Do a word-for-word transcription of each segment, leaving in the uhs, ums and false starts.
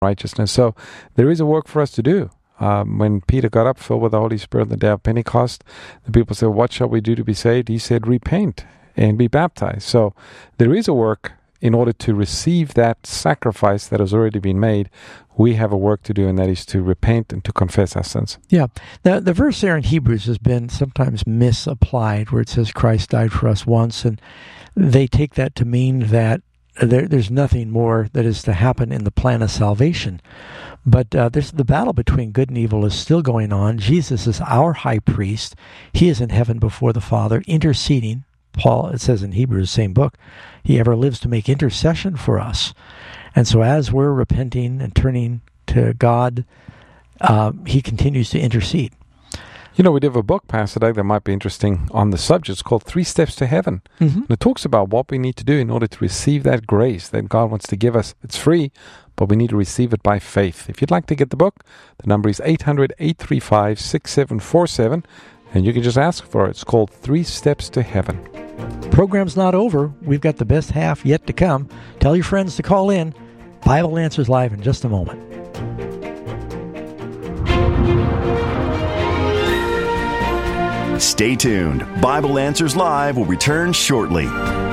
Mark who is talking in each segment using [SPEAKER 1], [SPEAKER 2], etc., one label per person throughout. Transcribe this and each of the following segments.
[SPEAKER 1] righteousness. So there is a work for us to do. Um, when Peter got up, filled with the Holy Spirit on the day of Pentecost, the people said, what shall we do to be saved? He said, repent and be baptized. So there is a work in order to receive that sacrifice that has already been made. We have a work to do, and that is to repent and to confess our sins.
[SPEAKER 2] Yeah. Now, the verse there in Hebrews has been sometimes misapplied, where it says Christ died for us once, and they take that to mean that there, there's nothing more that is to happen in the plan of salvation. But uh, there's the battle between good and evil is still going on. Jesus is our high priest. He is in heaven before the Father, interceding. Paul, it says in Hebrews, same book, he ever lives to make intercession for us. And so as we're repenting and turning to God, uh, he continues to intercede.
[SPEAKER 1] You know, we have a book, Pastor Doug, that might be interesting on the subject. It's called Three Steps to Heaven.
[SPEAKER 2] Mm-hmm.
[SPEAKER 1] And it talks about what we need to do in order to receive that grace that God wants to give us. It's free, but we need to receive it by faith. If you'd like to get the book, the number is eight hundred, eight three five, six seven four seven, and you can just ask for it. It's called Three Steps to Heaven.
[SPEAKER 2] Program's not over. We've got the best half yet to come. Tell your friends to call in. Bible Answers Live in just a moment.
[SPEAKER 3] Stay tuned. Bible Answers Live will return shortly.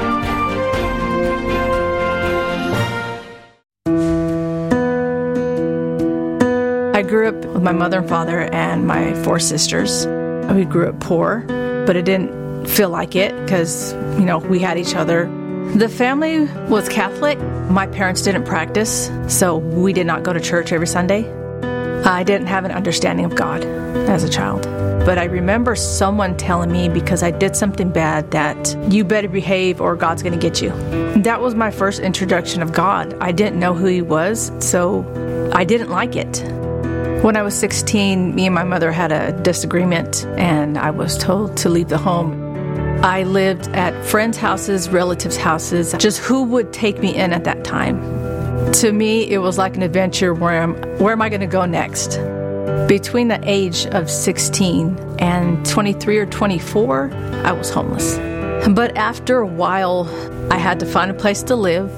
[SPEAKER 4] I grew up with my mother and father and my four sisters. We grew up poor, but it didn't feel like it because, you know, we had each other. The family was Catholic. My parents didn't practice, so we did not go to church every Sunday. I didn't have an understanding of God as a child. But I remember someone telling me because I did something bad that you better behave or God's going to get you. That was my first introduction of God. I didn't know who he was, so I didn't like it. When I was sixteen, me and my mother had a disagreement, and I was told to leave the home. I lived at friends' houses, relatives' houses, just who would take me in at that time. To me, it was like an adventure. Where am, where am I going to go next? Between the age of sixteen and twenty-three or twenty-four, I was homeless. But after a while, I had to find a place to live.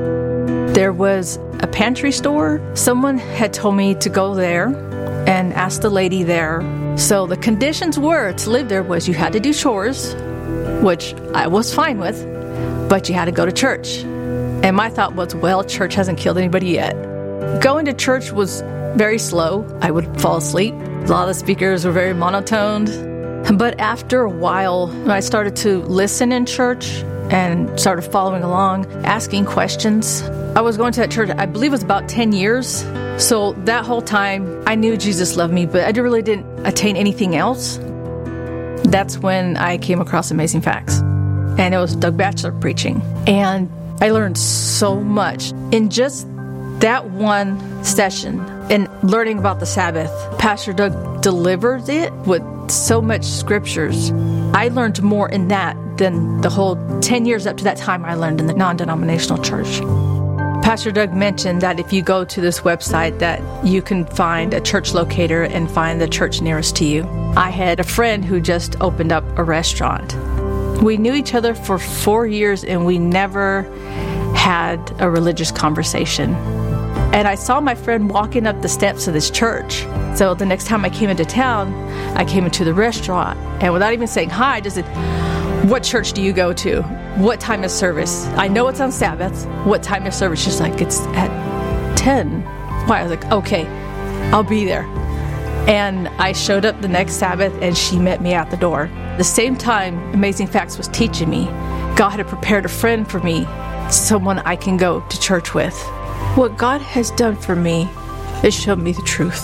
[SPEAKER 4] There was a pantry store. Someone had told me to go there and ask the lady there. So the conditions were to live there was you had to do chores, which I was fine with, but you had to go to church. And my thought was, well, church hasn't killed anybody yet. Going to church was very slow. I would fall asleep. A lot of the speakers were very monotoned. But after a while, I started to listen in church and started following along, asking questions. I was going to that church, I believe it was about ten years. So that whole time, I knew Jesus loved me, but I really didn't attain anything else. That's when I came across Amazing Facts. And it was Doug Batchelor preaching. And I learned so much in just that one session and learning about the Sabbath. Pastor Doug delivered it with so much scriptures. I learned more in that than the whole ten years up to that time I learned in the non-denominational church. Pastor Doug mentioned that if you go to this website that you can find a church locator and find the church nearest to you. I had a friend who just opened up a restaurant. We knew each other for four years and we never had a religious conversation. And I saw my friend walking up the steps of this church. So the next time I came into town, I came into the restaurant. And without even saying hi, I just said, what church do you go to? What time is service? I know it's on Sabbath. What time is service? She's like, it's at ten. Why? I was like, okay, I'll be there. And I showed up the next Sabbath and she met me at the door. The same time Amazing Facts was teaching me, God had prepared a friend for me, someone I can go to church with. What God has done for me is show me the truth.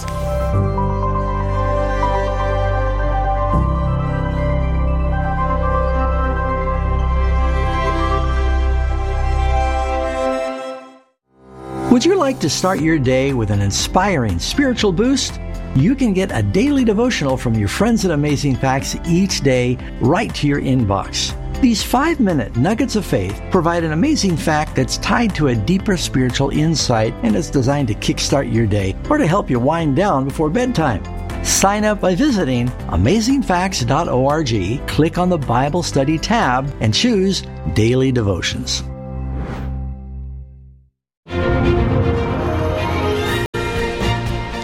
[SPEAKER 2] Would you like to start your day with an inspiring spiritual boost? You can get a daily devotional from your friends at Amazing Facts each day right to your inbox. These five-minute nuggets of faith provide an amazing fact that's tied to a deeper spiritual insight and is designed to kickstart your day or to help you wind down before bedtime. Sign up by visiting amazing facts dot org, click on the Bible Study tab, and choose Daily Devotions.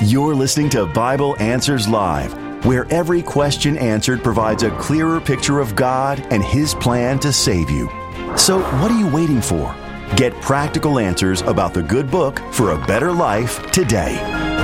[SPEAKER 3] You're listening to Bible Answers Live, where every question answered provides a clearer picture of God and His plan to save you. So what are you waiting for? Get practical answers about the good book for a better life today.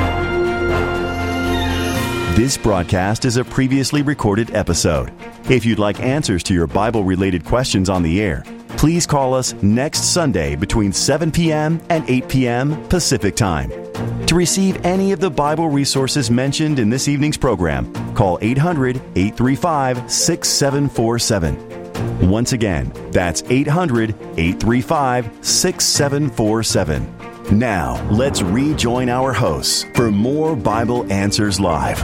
[SPEAKER 3] This broadcast is a previously recorded episode. If you'd like answers to your Bible-related questions on the air, please call us next Sunday between seven p.m. and eight p.m. Pacific Time. To receive any of the Bible resources mentioned in this evening's program, call eight hundred, eight three five, six seven four seven. Once again, that's eight hundred, eight three five, six seven four seven. Now, let's rejoin our hosts for more Bible Answers Live.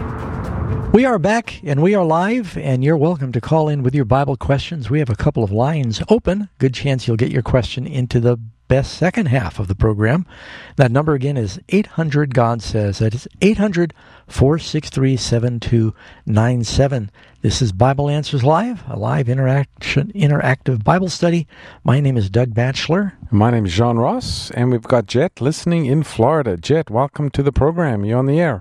[SPEAKER 2] We are back, and we are live, and you're welcome to call in with your Bible questions. We have a couple of lines open. Good chance you'll get your question into the best second half of the program. That number again is eight hundred God Says. That is eight hundred, four six three, seven two nine seven. This is Bible Answers Live, a live interaction, interactive Bible study. My name is Doug Batchelor.
[SPEAKER 1] My name is John Ross, and we've got Jet listening in Florida. Jet, welcome to the program. You're on the air.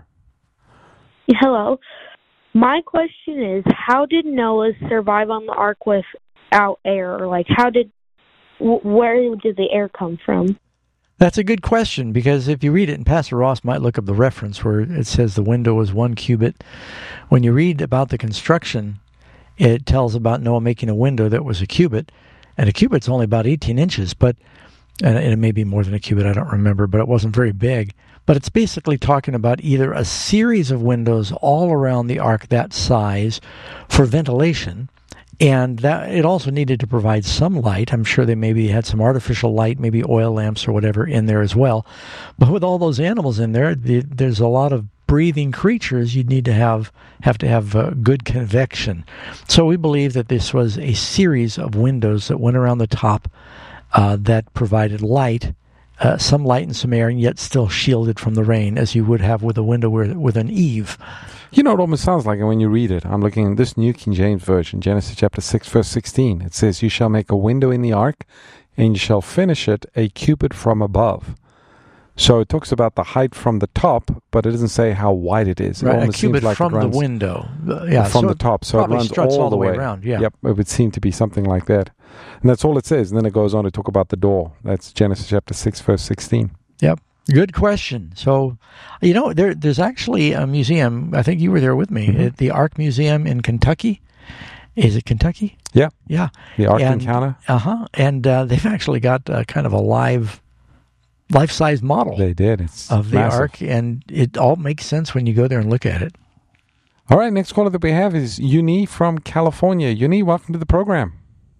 [SPEAKER 5] Hello. My question is, how did Noah survive on the ark without air? Like, how did, where did the air come from?
[SPEAKER 2] That's a good question, because if you read it, and Pastor Ross might look up the reference where it says the window was one cubit. When you read about the construction, it tells about Noah making a window that was a cubit, and a cubit's only about eighteen inches, but and it may be more than a cubit, I don't remember, but it wasn't very big. But it's basically talking about either a series of windows all around the ark that size for ventilation, and that it also needed to provide some light. I'm sure they maybe had some artificial light, maybe oil lamps or whatever in there as well. But with all those animals in there, the, there's a lot of breathing creatures. You'd need to have have to have uh, good convection. So we believe that this was a series of windows that went around the top uh, that provided light. Uh, some light and some air, and yet still shielded from the rain, as you would have with a window with, with an eave.
[SPEAKER 1] You know, it almost sounds like it when you read it. I'm looking at this New King James Version, Genesis chapter six, verse sixteen. It says, "You shall make a window in the ark, and you shall finish it a cubit from above." So it talks about the height from the top, but it doesn't say how wide it is. It
[SPEAKER 2] Right, a
[SPEAKER 1] almost
[SPEAKER 2] cubit
[SPEAKER 1] seems like
[SPEAKER 2] from
[SPEAKER 1] it runs
[SPEAKER 2] the window. Uh, yeah,
[SPEAKER 1] from
[SPEAKER 2] so
[SPEAKER 1] the top, so it runs
[SPEAKER 2] struts
[SPEAKER 1] all,
[SPEAKER 2] all the way
[SPEAKER 1] way
[SPEAKER 2] around. Yeah.
[SPEAKER 1] Yep, it would seem to be something like that. And that's all it says. And then it goes on to talk about the door. That's Genesis chapter six, verse sixteen.
[SPEAKER 2] Yep. Good question. So, you know, there, there's actually a museum, I think you were there with me,
[SPEAKER 1] Mm-hmm.
[SPEAKER 2] at the Ark Museum in Kentucky. Is it Kentucky?
[SPEAKER 1] Yeah.
[SPEAKER 2] Yeah.
[SPEAKER 1] The Ark
[SPEAKER 2] and,
[SPEAKER 1] Encounter.
[SPEAKER 2] Uh-huh. And uh, they've actually got uh, kind of a live, life-size model
[SPEAKER 1] They did. It's
[SPEAKER 2] of the
[SPEAKER 1] massive.
[SPEAKER 2] Ark, and it all makes sense when you go there and look at it.
[SPEAKER 1] All right, next caller that we have is Uni from California. Uni, welcome to the program.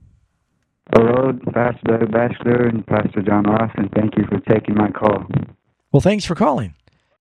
[SPEAKER 6] Hello, Pastor Doug Batchelor and Pastor John Ross, and thank you for taking my call.
[SPEAKER 2] Well, thanks for calling.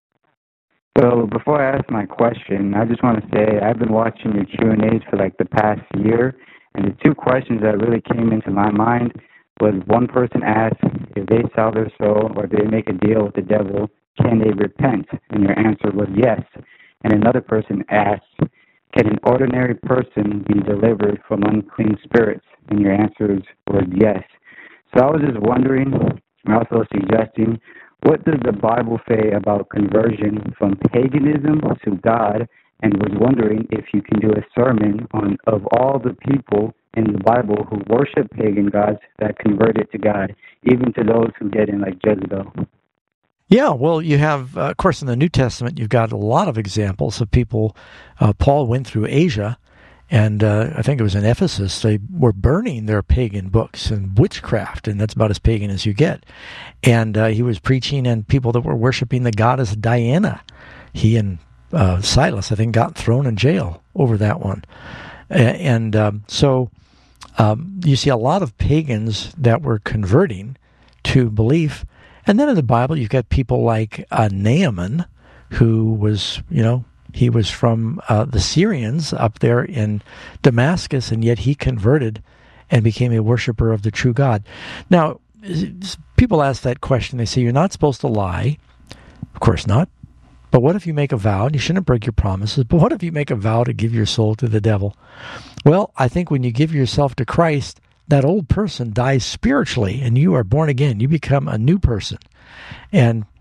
[SPEAKER 6] So before I ask my question, I just want to say I've been watching your Q and A's for like the past year, and the two questions that really came into my mind was one person asked, if they sell their soul or they make a deal with the devil, can they repent? And your answer was yes. And another person asked, can an ordinary person be delivered from unclean spirits? And your answers were yes. So I was just wondering, and also suggesting, what does the Bible say about conversion from paganism to God? And was wondering if you can do a sermon on of all the people in the Bible who worship pagan gods that converted to God, even to those who didn't, like Jezebel.
[SPEAKER 2] Yeah, well, you have, uh, of course, in the New Testament, you've got a lot of examples of people. Uh, Paul went through Asia, and uh, I think it was in Ephesus, they were burning their pagan books and witchcraft, and that's about as pagan as you get. And uh, he was preaching, and people that were worshiping the goddess Diana, he and uh, Silas, I think, got thrown in jail over that one. A- and um, so um, you see a lot of pagans that were converting to belief. And then in the Bible, you've got people like uh, Naaman, who was, you know, he was from uh, the Syrians up there in Damascus, and yet he converted and became a worshiper of the true God. Now, people ask that question. They say, you're not supposed to lie. Of course not. But what if you make a vow? And you shouldn't break your promises. But what if you make a vow to give your soul to the devil? Well, I think when you give yourself to Christ, that old person dies spiritually, and you are born again. You become a new person. And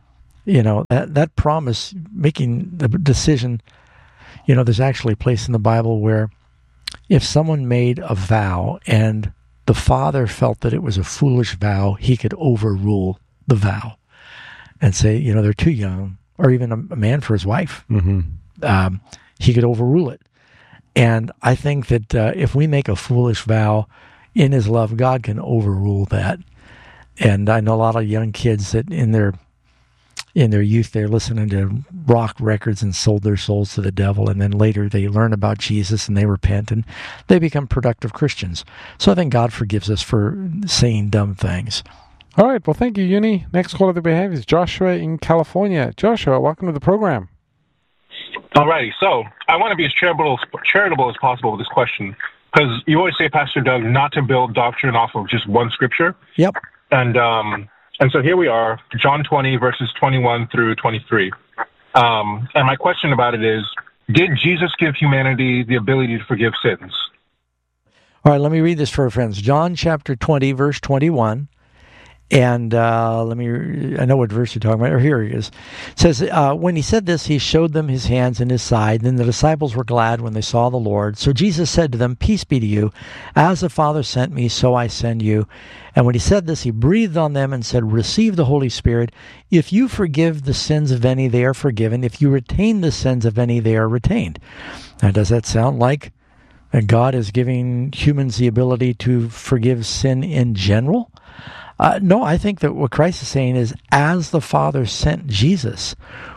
[SPEAKER 2] You know, that, that promise, making the decision, you know, there's actually a place in the Bible where if someone made a vow and the father felt that it was a foolish vow, he could overrule the vow and say, you know, they're too young, or even a, a man for his wife.
[SPEAKER 1] Mm-hmm.
[SPEAKER 2] Um, he could overrule it. And I think that uh, if we make a foolish vow in his love, God can overrule that. And I know a lot of young kids that in their in their youth, they're listening to rock records and sold their souls to the devil. And then later they learn about Jesus and they repent and they become productive Christians. So I think God forgives us for saying dumb things.
[SPEAKER 1] All right. Well, thank you, Uni. Next caller that we have is Joshua in California. Joshua, welcome to the program.
[SPEAKER 7] All righty. So I want to be as charitable, charitable as possible with this question, because you always say, Pastor Doug, not to build doctrine off of just one scripture.
[SPEAKER 2] Yep.
[SPEAKER 7] And um, and so here we are, John twenty, verses twenty-one through twenty-three. Um, and my question about it is, did Jesus give humanity the ability to forgive sins?
[SPEAKER 2] All right, let me read this for our friends. John chapter twenty, verse twenty-one. And uh, let me, I know what verse you're talking about. Or here it is. It says, uh, when he said this, he showed them his hands and his side. Then the disciples were glad when they saw the Lord. So Jesus said to them, peace be to you. As the Father sent me, so I send you. And when he said this, he breathed on them and said, receive the Holy Spirit. If you forgive the sins of any, they are forgiven. If you retain the sins of any, they are retained. Now, does that sound like God is giving humans the ability to forgive sin in general? Uh, no, I think that what Christ is saying is, as the Father sent Jesus,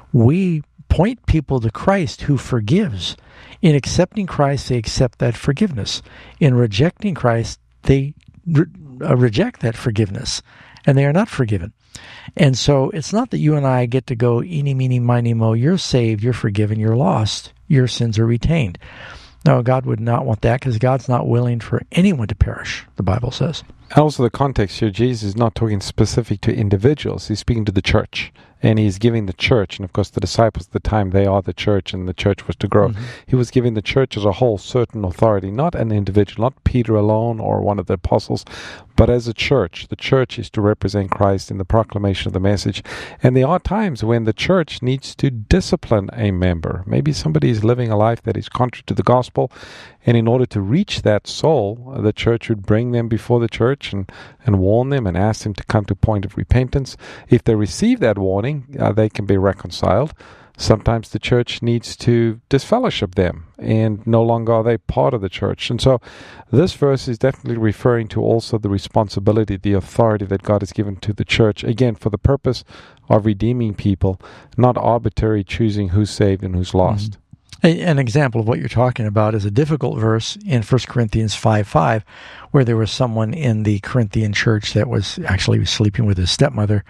[SPEAKER 2] we point people to Christ who forgives. In accepting Christ, they accept that forgiveness. In rejecting Christ, they re- uh, reject that forgiveness, and they are not forgiven. And so it's not that you and I get to go, eeny, meeny, miny, mo, you're saved, you're forgiven, you're lost, your sins are retained. No, God would not want that, because God's not willing for anyone to perish, the Bible says.
[SPEAKER 1] Also, the context here, Jesus is not talking specific to individuals. He's speaking to the church, and he's giving the church, and of course the disciples at the time, they are the church, and the church was to grow. Mm-hmm. He was giving the church as a whole certain authority, not an individual, not Peter alone or one of the apostles, but as a church. The church is to represent Christ in the proclamation of the message. And there are times when the church needs to discipline a member. Maybe somebody is living a life that is contrary to the gospel, and in order to reach that soul, the church would bring them before the church and, and warn them and ask them to come to a point of repentance. If they receive that warning, uh, they can be reconciled. Sometimes the church needs to disfellowship them, and no longer are they part of the church. And so this verse is definitely referring to also the responsibility, the authority that God has given to the church, again, for the purpose of redeeming people, not arbitrary choosing who's saved and who's lost. Mm-hmm.
[SPEAKER 2] An example of what you're talking about is a difficult verse in First Corinthians five five, where there was someone in the Corinthian church that was actually sleeping with his stepmother,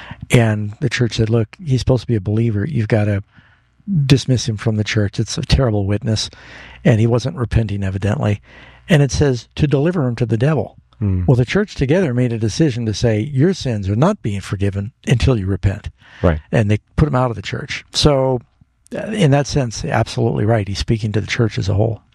[SPEAKER 2] and the church said, look, he's supposed to be a believer. You've got to dismiss him from the church. It's a terrible witness, and he wasn't repenting, evidently. And it says to deliver him to the devil. Mm. Well, the church together made a decision to say, your sins are not being forgiven until you repent.
[SPEAKER 1] Right.
[SPEAKER 2] And they put him out of the church. So in that sense, absolutely right. He's speaking to the church as a whole.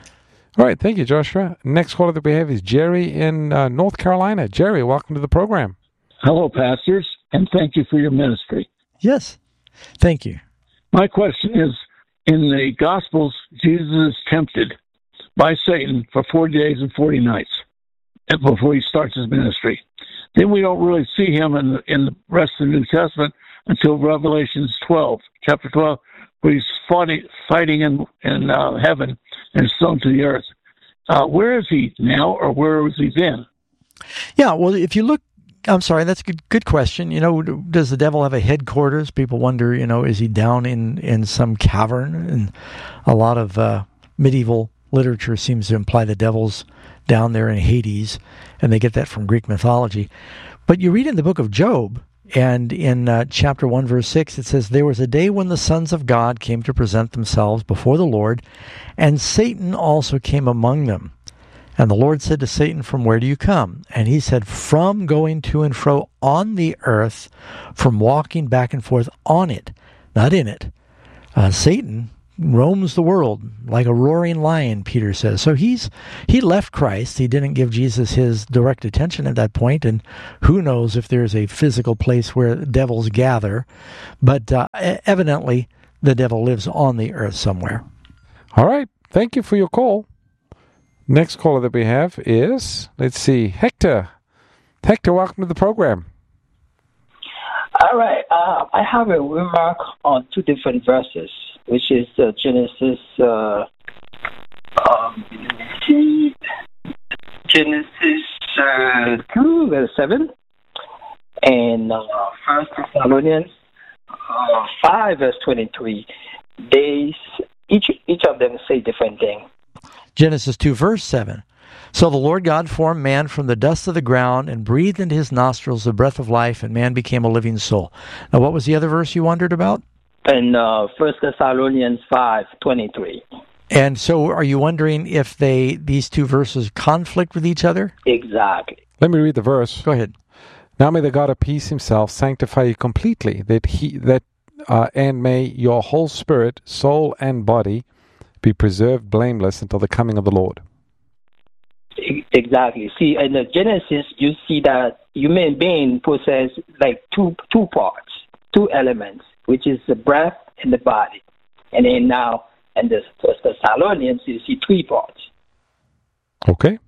[SPEAKER 1] All right. Thank you, Joshua. Next caller that we have is Jerry in uh, North Carolina. Jerry, welcome to the program.
[SPEAKER 8] Hello, pastors, and thank you for your ministry.
[SPEAKER 2] Yes. Thank you.
[SPEAKER 8] My question is, in the Gospels, Jesus is tempted by Satan for forty days and forty nights before he starts his ministry. Then we don't really see him in the, in the rest of the New Testament until Revelations twelve, chapter twelve, where he's fighting, fighting in, in uh, heaven and is thrown to the earth. Uh, where is he now, or where was he then?
[SPEAKER 2] Yeah, well, if you look, I'm sorry, that's a good, good question. You know, does the devil have a headquarters? People wonder, you know, is he down in, in some cavern? And a lot of uh, medieval literature seems to imply the devil's down there in Hades, and they get that from Greek mythology. But you read in the book of Job, and in uh, chapter one, verse six, it says, there was a day when the sons of God came to present themselves before the Lord, and Satan also came among them. And the Lord said to Satan, from where do you come? And he said, from going to and fro on the earth, from walking back and forth on it, not in it. Uh, Satan roams the world like a roaring lion, Peter says. So he's he left Christ. He didn't give Jesus his direct attention at that point, and who knows if there's a physical place where devils gather. But uh, evidently, the devil lives on the earth somewhere.
[SPEAKER 1] All right. Thank you for your call. Next caller that we have is, let's see, Hector. Hector, welcome to the program.
[SPEAKER 9] All right. Uh, I have a remark on two different verses, which is uh, Genesis, uh, um, Genesis uh, two, verse seven, and uh, First Thessalonians uh, five, verse twenty-three. They each each of them say different things.
[SPEAKER 2] Genesis two, verse seven. So the Lord God formed man from the dust of the ground and breathed into his nostrils the breath of life, and man became a living soul. Now, what was the other verse you wondered about?
[SPEAKER 9] In uh, First Thessalonians five, twenty-three.
[SPEAKER 2] And so are you wondering if they these two verses conflict with each other?
[SPEAKER 9] Exactly.
[SPEAKER 1] Let me read the verse.
[SPEAKER 2] Go ahead.
[SPEAKER 1] Now may the God of peace himself sanctify you completely, that he that uh, and may your whole spirit, soul, and body be preserved blameless until the coming of the Lord.
[SPEAKER 9] Exactly. See, in the Genesis, you see that human being possess like two two parts, two elements, which is the breath and the body. And then now, in the First Thessalonians, you see three parts.
[SPEAKER 1] Okay.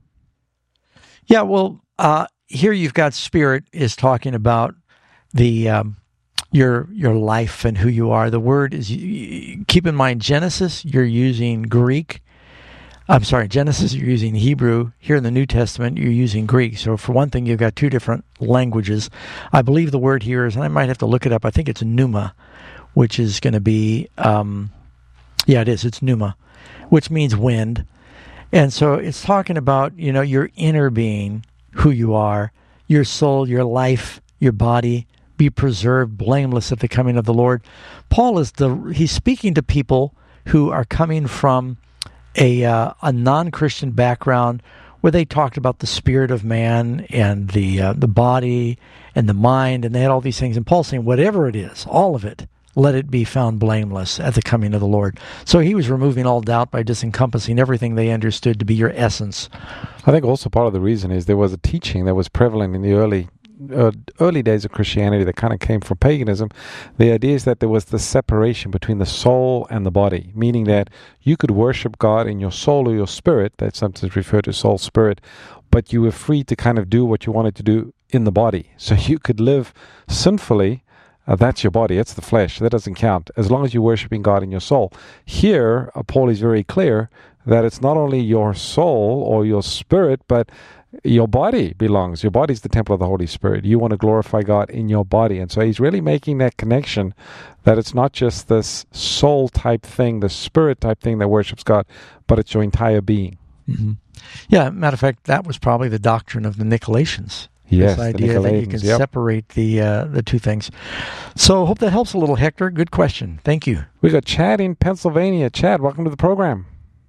[SPEAKER 2] Yeah, well, uh, here you've got spirit is talking about the um, your your life and who you are. The word is, keep in mind, Genesis, you're using Greek. I'm sorry, Genesis, you're using Hebrew. Here in the New Testament, you're using Greek. So for one thing, you've got two different languages. I believe the word here is, and I might have to look it up, I think it's pneuma, which is going to be, um, yeah, it is, it's pneuma, which means wind. And so it's talking about, you know, your inner being, who you are, your soul, your life, your body, be preserved blameless at the coming of the Lord. Paul is the, he's speaking to people who are coming from a uh, a non-Christian background where they talked about the spirit of man and the uh, the body and the mind, and they had all these things. And Paul's saying, whatever it is, all of it, let it be found blameless at the coming of the Lord. So he was removing all doubt by just encompassing everything they understood to be your essence.
[SPEAKER 1] I think also part of the reason is there was a teaching that was prevalent in the early Uh, early days of Christianity that kind of came from paganism. The idea is that there was the separation between the soul and the body, meaning that you could worship God in your soul or your spirit. That's sometimes referred to soul, spirit, but you were free to kind of do what you wanted to do in the body. So you could live sinfully. Uh, that's your body. That's the flesh. That doesn't count as long as you're worshiping God in your soul. Here, uh, Paul is very clear that it's not only your soul or your spirit, but your body belongs. Your body is the temple of the Holy Spirit. You want to glorify God in your body. And so he's really making that connection that it's not just this soul type thing, the spirit type thing that worships God, but it's your entire being.
[SPEAKER 2] Mm-hmm. Yeah, matter of fact, that was probably the doctrine of the Nicolaitans.
[SPEAKER 1] Yes,
[SPEAKER 2] this idea that you can
[SPEAKER 1] yep.
[SPEAKER 2] separate the uh, the two things. So hope that helps a little, Hector. Good question. Thank you.
[SPEAKER 1] We got Chad in Pennsylvania. Chad, welcome to the program.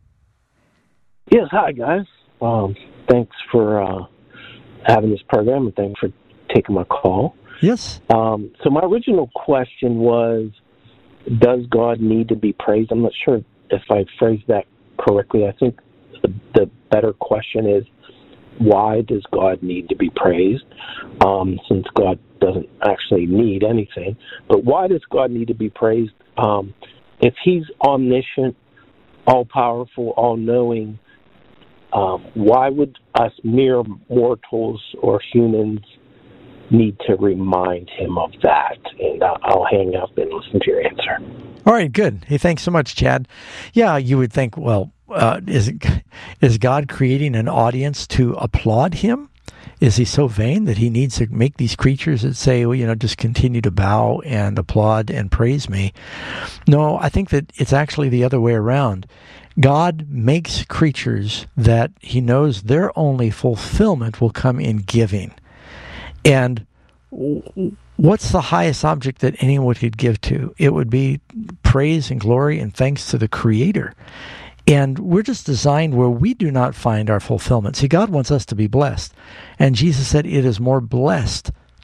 [SPEAKER 10] Yes, hi, guys. Um, thanks for uh, having this program, and thanks for taking my call.
[SPEAKER 2] Yes.
[SPEAKER 10] Um, so my original question was, does God need to be praised? I'm not sure if I phrased that correctly. I think the, the better question is, why does God need to be praised? Um, since God doesn't actually need anything. But why does God need to be praised? Um, if he's omniscient, all-powerful, all-knowing, um, why would us mere mortals or humans need to remind him of that? And uh, I'll hang up and listen to your answer.
[SPEAKER 2] All right, good. Hey, thanks so much, Chad. Yeah, you would think, well, uh, is it, is God creating an audience to applaud him? Is he so vain that he needs to make these creatures that say, well, you know, just continue to bow and applaud and praise me? No, I think that it's actually the other way around. God makes creatures that he knows their only fulfillment will come in giving. And what's the highest object that anyone could give to? It would be praise and glory and thanks to the Creator. And we're just designed where we do not find our fulfillment. See, God wants us to be blessed. And Jesus said it is more blessed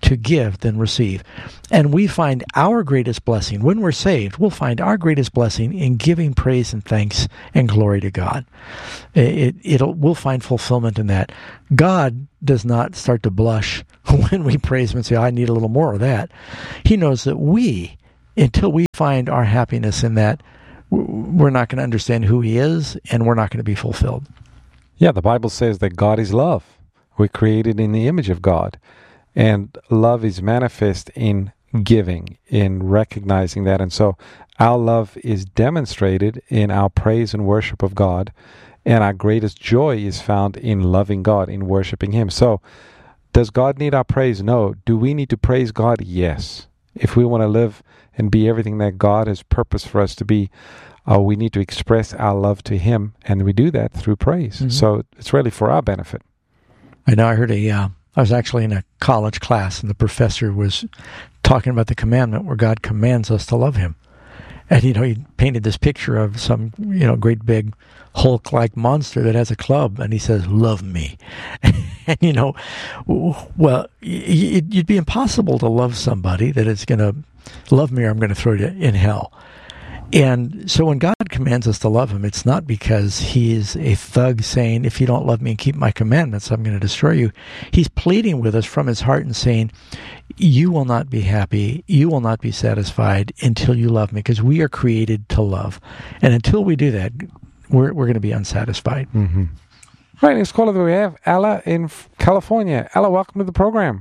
[SPEAKER 2] to give than receive. And we find our greatest blessing, when we're saved, we'll find our greatest blessing in giving praise and thanks and glory to God. It, it'll, we'll find fulfillment in that. God does not start to blush when we praise Him and say, I need a little more of that. He knows that we, until we find our happiness in that, we're not going to understand who He is, and we're not going to be fulfilled.
[SPEAKER 1] Yeah, the Bible says that God is love. We're created in the image of God. And love is manifest in giving, in recognizing that. And so our love is demonstrated in our praise and worship of God. And our greatest joy is found in loving God, in worshiping Him. So does God need our praise? No. Do we need to praise God? Yes. If we want to live and be everything that God has purposed for us to be, uh, we need to express our love to Him. And we do that through praise. Mm-hmm. So it's really for our benefit.
[SPEAKER 2] I know I heard a... Uh... I was actually in a college class, and the professor was talking about the commandment where God commands us to love Him. And, you know, he painted this picture of some, you know, great big Hulk-like monster that has a club, and he says, love me. And, you know, well, it'd be impossible to love somebody that is going to love me or I'm going to throw you in hell. And so when God commands us to love Him, it's not because He is a thug saying, if you don't love me and keep my commandments, I'm going to destroy you. He's pleading with us from His heart and saying, you will not be happy, you will not be satisfied until you love me, because we are created to love. And until we do that, we're we're going to be unsatisfied.
[SPEAKER 1] Mm-hmm. Right, next caller that we have, Ella in California. Ella, welcome to the program.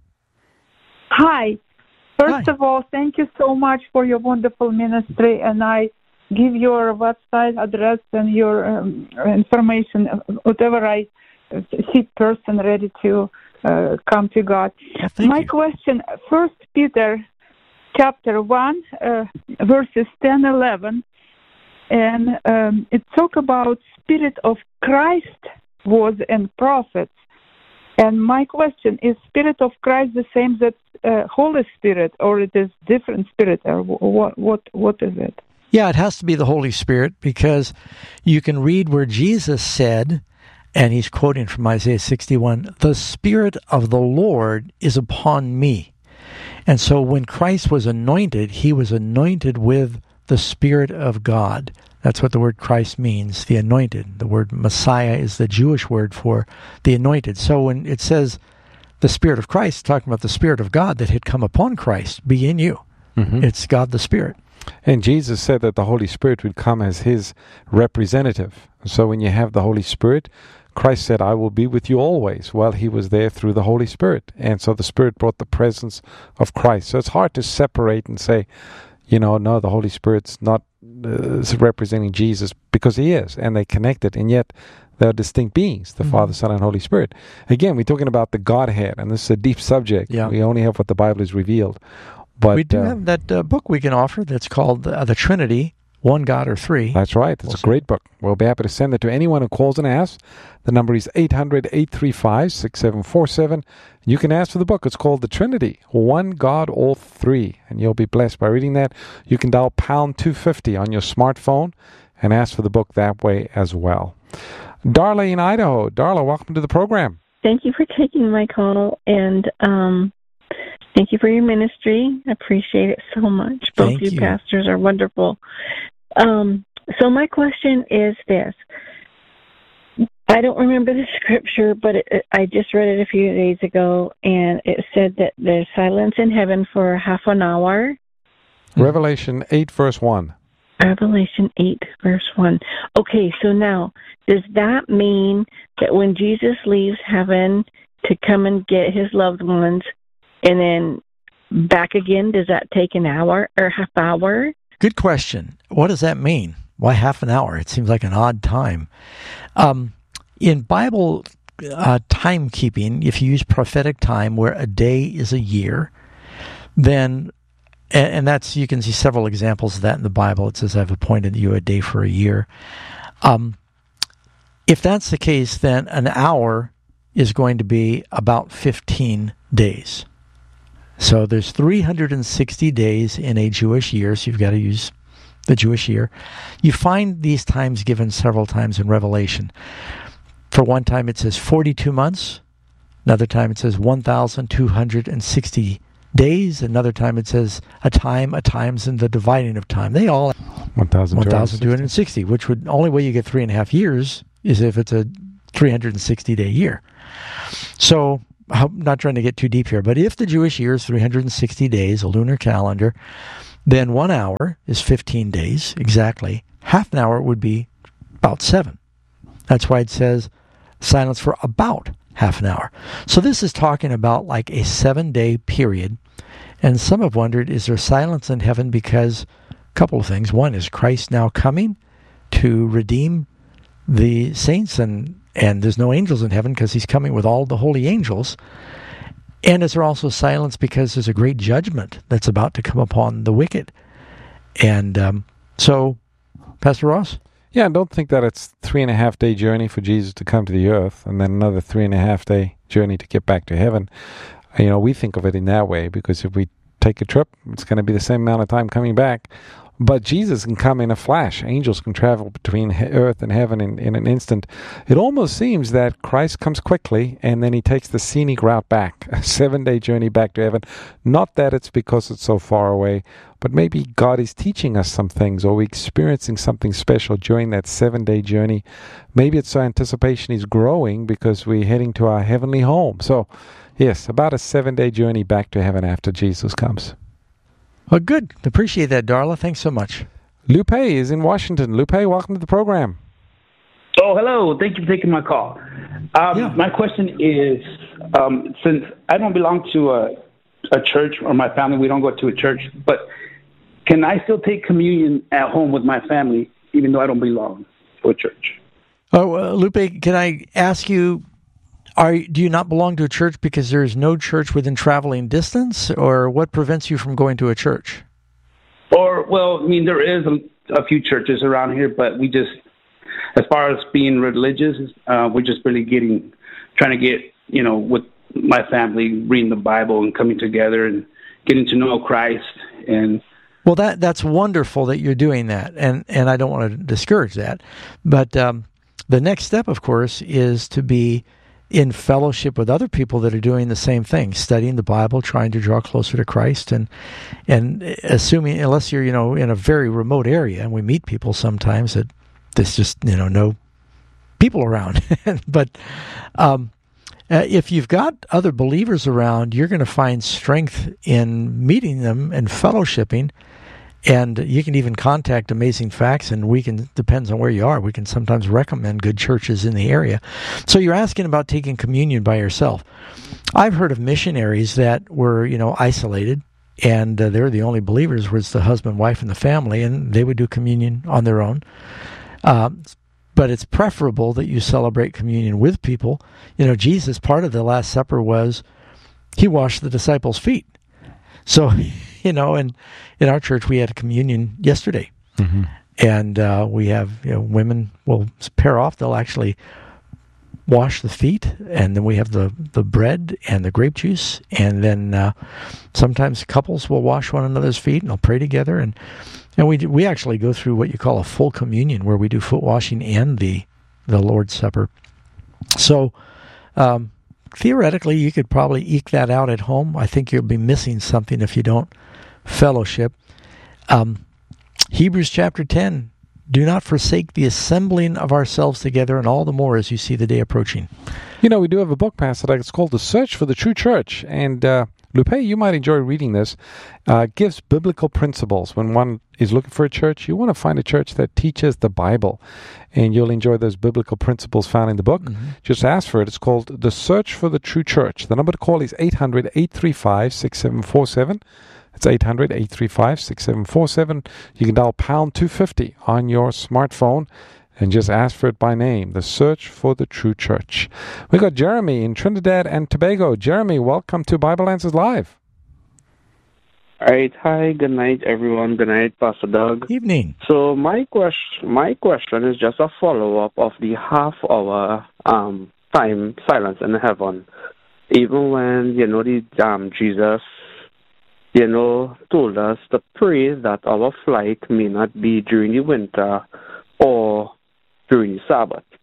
[SPEAKER 11] Hi. First
[SPEAKER 2] Hi.
[SPEAKER 11] of all, thank you so much for your wonderful ministry, and I give your website address and your um, information, whatever I see person ready to uh, come to God.
[SPEAKER 2] Well,
[SPEAKER 11] My
[SPEAKER 2] you.
[SPEAKER 11] question, First Peter chapter one, uh, verses ten, eleven, and um, it talk about Spirit of Christ was and prophets. And my question, is Spirit of Christ the same that uh, Holy Spirit, or it is different Spirit, or what? What? What is it?
[SPEAKER 2] Yeah, it has to be the Holy Spirit, because you can read where Jesus said, and he's quoting from Isaiah sixty-one, the Spirit of the Lord is upon me. And so when Christ was anointed, He was anointed with the Spirit of God. That's what the word Christ means, the anointed. The word Messiah is the Jewish word for the anointed. So when it says the Spirit of Christ, talking about the Spirit of God that had come upon Christ, be in you. Mm-hmm. It's God the Spirit.
[SPEAKER 1] And Jesus said that the Holy Spirit would come as His representative. So when you have the Holy Spirit, Christ said, I will be with you always. Well, He was there through the Holy Spirit. And so the Spirit brought the presence of Christ. So it's hard to separate and say, you know, no, the Holy Spirit's not uh, representing Jesus, because He is, and they connected, and yet they're distinct beings, the mm-hmm. Father, Son, and Holy Spirit. Again, we're talking about the Godhead, and this is a deep subject.
[SPEAKER 2] Yeah.
[SPEAKER 1] We only have what the Bible has revealed. But
[SPEAKER 2] we do
[SPEAKER 1] uh,
[SPEAKER 2] have that uh, book we can offer that's called uh, The Trinity, One God or Three.
[SPEAKER 1] That's right. It's we'll a great book. We'll be happy to send it to anyone who calls and asks. The number is eight hundred, eight three five, six seven four seven. You can ask for the book. It's called The Trinity, One God, All Three. And you'll be blessed by reading that. You can dial pound two fifty on your smartphone and ask for the book that way as well. Darla in Idaho. Darla, welcome to the program.
[SPEAKER 12] Thank you for taking my call, and um, thank you for your ministry. I appreciate it so much. Both
[SPEAKER 2] Thank
[SPEAKER 12] you,
[SPEAKER 2] you
[SPEAKER 12] pastors are wonderful. Um, so my question is this. I don't remember the scripture, but it, it, I just read it a few days ago, and it said that there's silence in heaven for half an hour.
[SPEAKER 1] Revelation eight, verse one.
[SPEAKER 12] Revelation eight, verse one. Okay, so now, does that mean that when Jesus leaves heaven to come and get His loved ones, and then back again, does that take an hour or half hour?
[SPEAKER 2] Good question. What does that mean? Why half an hour? It seems like an odd time. Um, in Bible uh, timekeeping, if you use prophetic time, where a day is a year, then, and, and that's, you can see several examples of that in the Bible. It says, I've appointed you a day for a year. Um, if that's the case, then an hour is going to be about fifteen days. So there's three hundred sixty days in a Jewish year, so you've got to use the Jewish year. You find these times given several times in Revelation. For one time it says forty-two months. Another time it says one thousand two hundred sixty days. Another time it says a time, a times, and the dividing of time. They all
[SPEAKER 1] one thousand
[SPEAKER 2] two hundred sixty, which would only way you get three and a half years is if it's a three hundred sixty day year. So I'm not trying to get too deep here, but if the Jewish year is three hundred sixty days, a lunar calendar, then one hour is fifteen days exactly. Half an hour would be about seven. That's why it says silence for about half an hour. So this is talking about like a seven-day period. And some have wondered, is there silence in heaven because a couple of things. One is Christ now coming to redeem the saints, and, and there's no angels in heaven because he's coming with all the holy angels. And is there also silence because there's a great judgment that's about to come upon the wicked? And um, so, Pastor Ross?
[SPEAKER 1] Yeah, I don't think that it's three and a half day journey for Jesus to come to the earth and then another three and a half day journey to get back to heaven. You know, we think of it in that way because if we take a trip, it's going to be the same amount of time coming back. But Jesus can come in a flash. Angels can travel between earth and heaven in, in an instant. It almost seems that Christ comes quickly and then he takes the scenic route back, a seven-day journey back to heaven. Not that it's because it's so far away, but maybe God is teaching us some things or we're experiencing something special during that seven-day journey. Maybe it's our anticipation is growing because we're heading to our heavenly home. So, yes, about a seven-day journey back to heaven after Jesus comes.
[SPEAKER 2] Well, good. Appreciate that, Darla. Thanks so much.
[SPEAKER 1] Lupe is in Washington. Lupe, welcome to the program.
[SPEAKER 13] Oh, hello. Thank you for taking my call. Um, yeah. My question is, um, since I don't belong to a, a church or my family, we don't go to a church, but can I still take communion at home with my family, even though I don't belong to a church?
[SPEAKER 2] Oh, uh, Lupe, can I ask you, Are do you not belong to a church because there is no church within traveling distance, or what prevents you from going to a church?
[SPEAKER 13] Or, well, I mean, there is a, a few churches around here, but we just, as far as being religious, uh, we're just really getting, trying to get, you know, with my family, reading the Bible and coming together and getting to know Christ. And
[SPEAKER 2] well, that that's wonderful that you're doing that, and, and I don't want to discourage that. But um, the next step, of course, is to be in fellowship with other people that are doing the same thing, studying the Bible, trying to draw closer to Christ, and and assuming, unless you're, you know, in a very remote area, and we meet people sometimes that there's just, you know, no people around. But um, uh, if you've got other believers around, you're going to find strength in meeting them and fellowshipping. And you can even contact Amazing Facts, and we can, depends on where you are, we can sometimes recommend good churches in the area. So you're asking about taking communion by yourself. I've heard of missionaries that were, you know, isolated, and uh, they're the only believers, was the husband, wife, and the family, and they would do communion on their own. Uh, but it's preferable that you celebrate communion with people. You know, Jesus, part of the Last Supper was he washed the disciples' feet. So, you know, and in our church, we had a communion yesterday. Mm-hmm. And uh, we have, you know, women will pair off. They'll actually wash the feet, and then we have the, the bread and the grape juice. And then uh, sometimes couples will wash one another's feet, and they'll pray together. And and we we actually go through what you call a full communion, where we do foot washing and the, the Lord's Supper. So, um theoretically, you could probably eke that out at home. I think you'll be missing something if you don't fellowship. Um, Hebrews chapter ten, do not forsake the assembling of ourselves together, and all the more as you see the day approaching.
[SPEAKER 1] You know, we do have a book, Pastor. It's called The Search for the True Church. And uh, Lupe, you might enjoy reading this. Uh, it gives biblical principles. When one is looking for a church, you want to find a church that teaches the Bible. And you'll enjoy those biblical principles found in the book. Mm-hmm. Just ask for it. It's called The Search for the True Church. The number to call is eight hundred, eight three five, six seven four seven. It's eight hundred, eight three five, six seven four seven. You can dial pound two fifty on your smartphone and just ask for it by name. The Search for the True Church. We got Jeremy in Trinidad and Tobago. Jeremy, welcome to Bible Answers Live.
[SPEAKER 14] All right. Hi. Good night, everyone. Good night, Pastor Doug.
[SPEAKER 2] Evening.
[SPEAKER 14] So my question, my question is just a follow-up of the half-hour um, time silence in heaven. Even when, you know, the um, Jesus, you know, told us to pray that our flight may not be during the winter or during the Sabbath.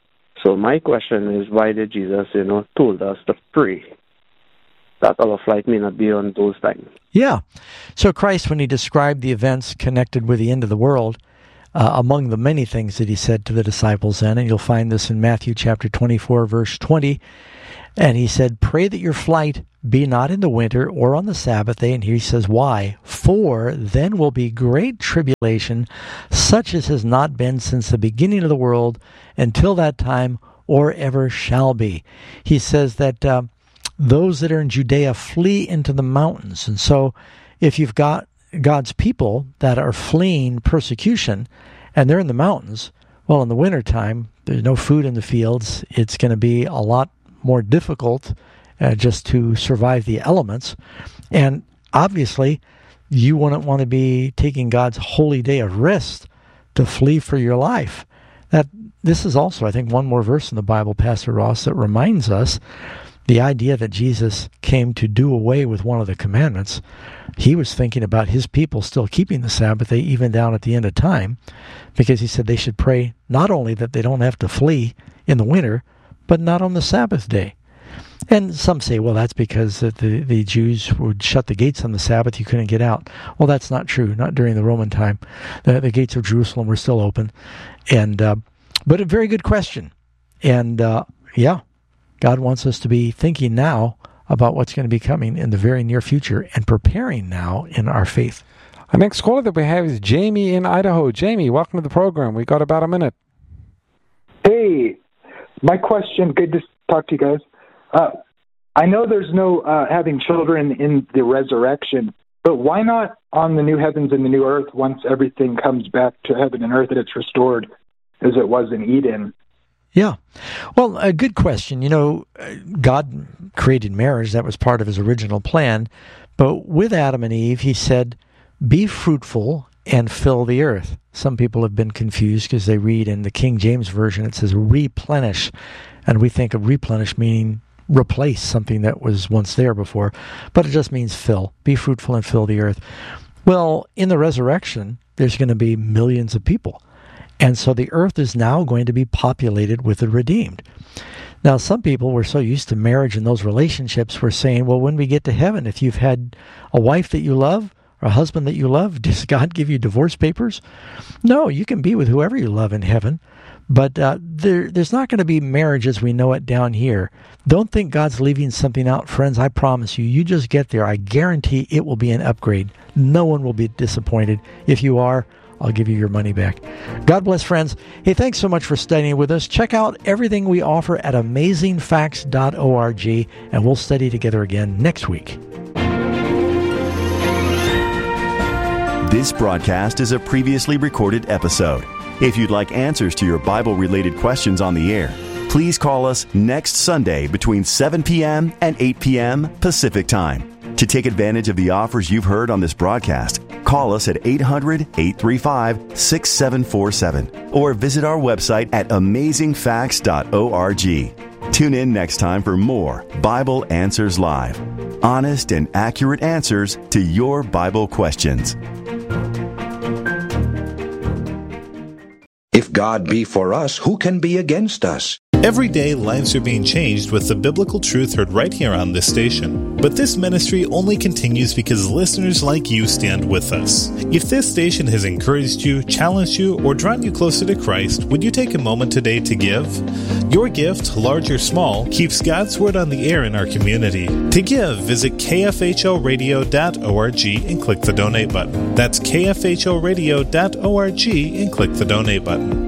[SPEAKER 14] So my question is, why did Jesus, you know, told us to pray that our flight may not be on those times?
[SPEAKER 2] Yeah. So Christ, when he described the events connected with the end of the world, uh, among the many things that he said to the disciples then, and you'll find this in Matthew chapter twenty-four, verse twenty, and he said, pray that your flight be not in the winter or on the Sabbath day. And here he says, why? For then will be great tribulation, such as has not been since the beginning of the world until that time, or ever shall be. He says that uh, those that are in Judea flee into the mountains. And so if you've got God's people that are fleeing persecution and they're in the mountains, well, in the wintertime, there's no food in the fields. It's going to be a lot more difficult uh, just to survive the elements. And obviously, you wouldn't want to be taking God's holy day of rest to flee for your life. That this is also, I think, one more verse in the Bible, Pastor Ross, that reminds us the idea that Jesus came to do away with one of the commandments. He was thinking about his people still keeping the Sabbath day even down at the end of time, because he said they should pray not only that they don't have to flee in the winter, but not on the Sabbath day. And some say, well, that's because the, the Jews would shut the gates on the Sabbath. You couldn't get out. Well, that's not true. Not during the Roman time. The, the gates of Jerusalem were still open. And uh, but a very good question. And uh, yeah, God wants us to be thinking now about what's going to be coming in the very near future and preparing now in our faith.
[SPEAKER 1] Our next caller that we have is Jamie in Idaho. Jamie, welcome to the program. We got about a minute.
[SPEAKER 15] Hey, my question, good to talk to you guys. Uh, I know there's no uh, having children in the resurrection, but why not on the new heavens and the new earth once everything comes back to heaven and earth that it's restored as it was in Eden?
[SPEAKER 2] Yeah. Well, a good question. You know, God created marriage. That was part of his original plan. But with Adam and Eve, he said, be fruitful and fill the earth. Some people have been confused because they read in the King James Version, it says replenish. And we think of replenish meaning replace something that was once there before. But it just means fill. Be fruitful and fill the earth. Well, in the resurrection, there's going to be millions of people. And so the earth is now going to be populated with the redeemed. Now, some people were so used to marriage and those relationships were saying, well, when we get to heaven, if you've had a wife that you love or a husband that you love, does God give you divorce papers? No, you can be with whoever you love in heaven. But uh, there, there's not going to be marriage as we know it down here. Don't think God's leaving something out, friends. I promise you, you just get there. I guarantee it will be an upgrade. No one will be disappointed. If you are, I'll give you your money back. God bless, friends. Hey, thanks so much for studying with us. Check out everything we offer at amazing facts dot org, and we'll study together again next week.
[SPEAKER 3] This broadcast is a previously recorded episode. If you'd like answers to your Bible-related questions on the air, please call us next Sunday between seven p.m. and eight p.m. Pacific Time. To take advantage of the offers you've heard on this broadcast, call us at eight hundred, eight three five, six seven four seven or visit our website at amazing facts dot org. Tune in next time for more Bible Answers Live. Honest and accurate answers to your Bible questions.
[SPEAKER 16] If God be for us, who can be against us?
[SPEAKER 17] Every day, lives are being changed with the biblical truth heard right here on this station. But this ministry only continues because listeners like you stand with us. If this station has encouraged you, challenged you, or drawn you closer to Christ, would you take a moment today to give? Your gift, large or small, keeps God's Word on the air in our community. To give, visit k f h o radio dot org and click the donate button. That's k f h o radio dot org and click the donate button.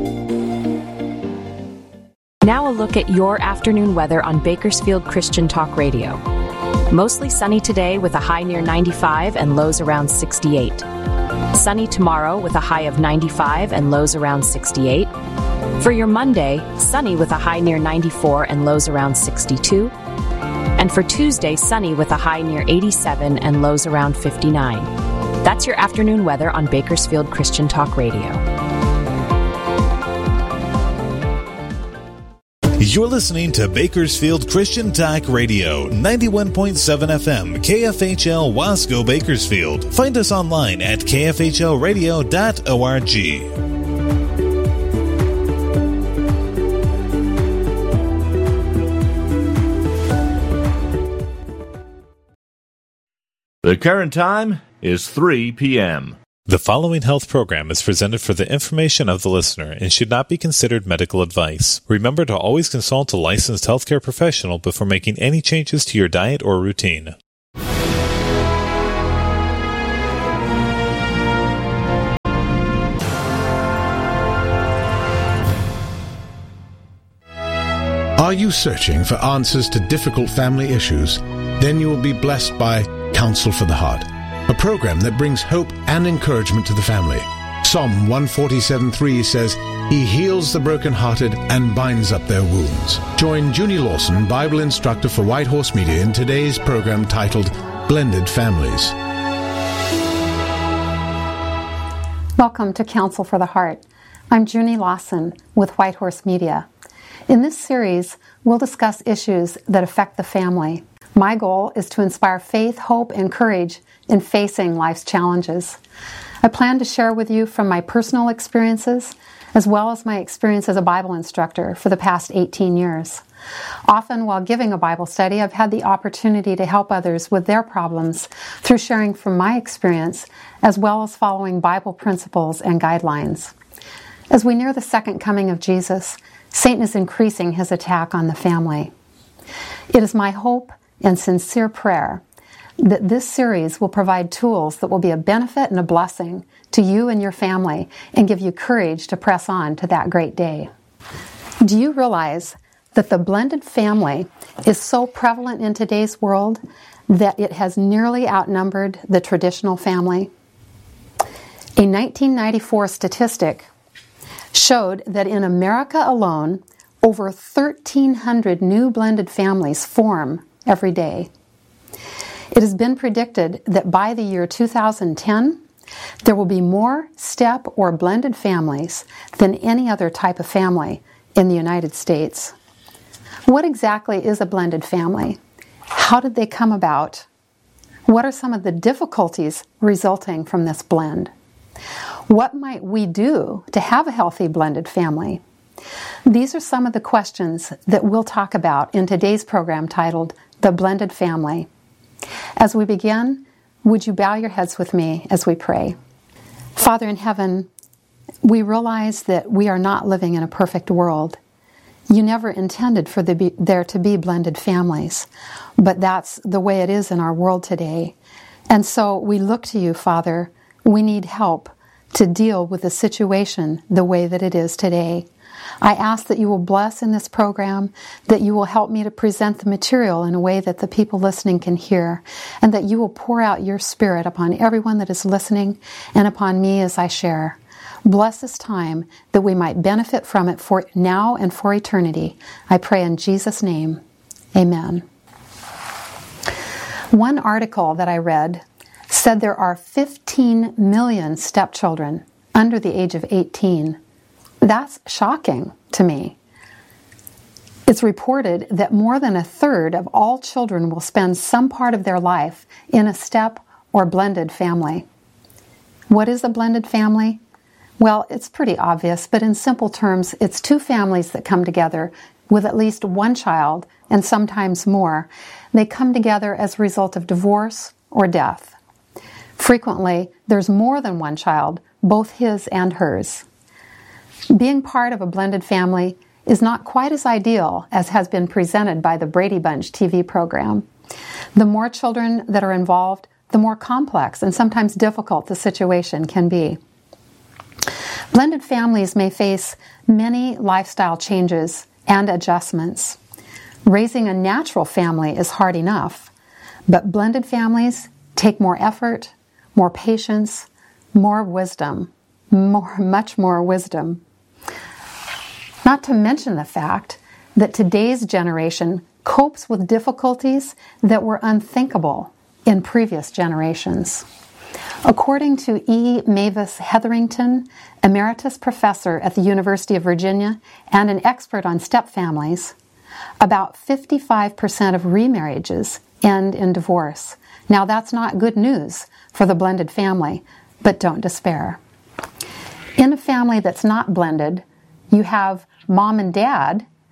[SPEAKER 18] Now a look at your afternoon weather on Bakersfield Christian Talk Radio. Mostly sunny today with a high near ninety-five and lows around sixty-eight. Sunny tomorrow with a high of ninety-five and lows around sixty-eight. For your Monday, sunny with a high near ninety-four and lows around sixty-two. And for Tuesday, sunny with a high near eighty-seven and lows around fifty-nine. That's your afternoon weather on Bakersfield Christian Talk Radio.
[SPEAKER 17] You're listening to Bakersfield Christian Talk Radio, ninety-one point seven F M, K F H L Wasco, Bakersfield. Find us online at k f h l radio dot org.
[SPEAKER 19] The current time is three p.m.
[SPEAKER 17] The following health program is presented for the information of the listener and should not be considered medical advice. Remember to always consult a licensed healthcare professional before making any changes to your diet or routine.
[SPEAKER 20] Are you searching for answers to difficult family issues? Then you will be blessed by Counsel for the Heart, a program that brings hope and encouragement to the family. Psalm one forty-seven three says, He heals the brokenhearted and binds up their wounds. Join Junie Lawson, Bible instructor for White Horse Media, in today's program titled Blended Families.
[SPEAKER 21] Welcome to Counsel for the Heart. I'm Junie Lawson with White Horse Media. In this series, we'll discuss issues that affect the family. My goal is to inspire faith, hope, and courage in facing life's challenges. I plan to share with you from my personal experiences, as well as my experience as a Bible instructor for the past eighteen years. Often while giving a Bible study, I've had the opportunity to help others with their problems through sharing from my experience, as well as following Bible principles and guidelines. As we near the second coming of Jesus, Satan is increasing his attack on the family. It is my hope and sincere prayer that this series will provide tools that will be a benefit and a blessing to you and your family and give you courage to press on to that great day. Do you realize that the blended family is so prevalent in today's world that it has nearly outnumbered the traditional family? A nineteen ninety-four statistic showed that in America alone, over thirteen hundred new blended families form every day. It has been predicted that by the year two thousand ten, there will be more step or blended families than any other type of family in the United States. What exactly is a blended family? How did they come about? What are some of the difficulties resulting from this blend? What might we do to have a healthy blended family? These are some of the questions that we'll talk about in today's program titled The Blended Family. As we begin, would you bow your heads with me as we pray? Father in heaven, we realize that we are not living in a perfect world. You never intended for the, there to be blended families, but that's the way it is in our world today. And so we look to you, Father. We need help to deal with the situation the way that it is today. I ask that you will bless in this program, that you will help me to present the material in a way that the people listening can hear, and that you will pour out your Spirit upon everyone that is listening and upon me as I share. Bless this time that we might benefit from it for now and for eternity. I pray in Jesus' name. Amen. One article that I read said there are fifteen million stepchildren under the age of eighteen. That's shocking to me. It's reported that more than a third of all children will spend some part of their life in a step or blended family. What is a blended family? Well, it's pretty obvious, but in simple terms, it's two families that come together with at least one child, and sometimes more. They come together as a result of divorce or death. Frequently, there's more than one child, both his and hers. Being part of a blended family is not quite as ideal as has been presented by the Brady Bunch T V program. The more children that are involved, the more complex and sometimes difficult the situation can be. Blended families may face many lifestyle changes and adjustments. Raising a natural family is hard enough, but blended families take more effort, more patience, more wisdom, more, much more wisdom. Not to mention the fact that today's generation copes with difficulties that were unthinkable in previous generations. According to E. Mavis Hetherington, emeritus professor at the University of Virginia and an expert on stepfamilies, about fifty-five percent of remarriages end in divorce. Now, that's not good news for the blended family, but don't despair. In a family that's not blended, you have mom and dad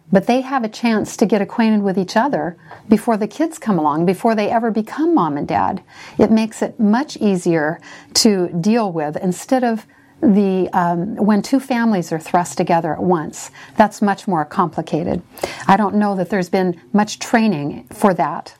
[SPEAKER 21] but they have a chance to get acquainted with each other before the kids come along, before they ever become mom and dad. It makes it much easier to deal with instead of the um, when two families are thrust together at once. That's much more complicated. I don't know that there's been much training for that.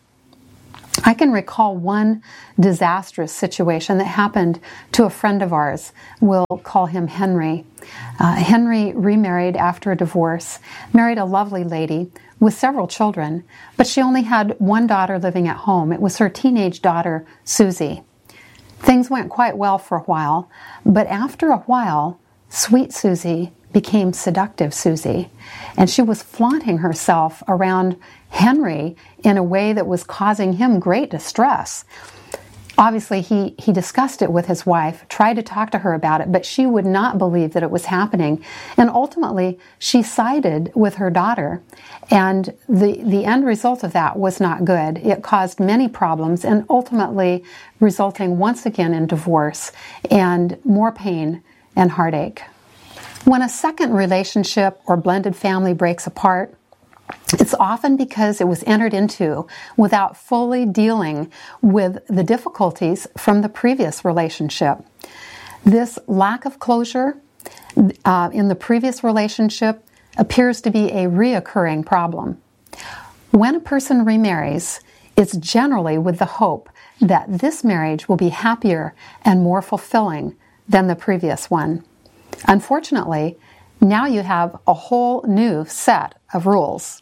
[SPEAKER 21] I can recall one disastrous situation that happened to a friend of ours. We'll call him Henry. Uh, Henry remarried after a divorce, married a lovely lady with several children, but she only had one daughter living at home. It was her teenage daughter, Susie. Things went quite well for a while, but after a while, sweet Susie became seductive Susie, and she was flaunting herself around Henry in a way that was causing him great distress. Obviously, he, he discussed it with his wife, tried to talk to her about it, but she would not believe that it was happening. And ultimately, she sided with her daughter. And the, the end result of that was not good. It caused many problems and ultimately resulting once again in divorce and more pain and heartache. When a second relationship or blended family breaks apart, it's often because it was entered into without fully dealing with the difficulties from the previous relationship. This lack of closure uh, in the previous relationship appears to be a reoccurring problem. When a person remarries, it's generally with the hope that this marriage will be happier and more fulfilling than the previous one. Unfortunately, now you have a whole new set of rules,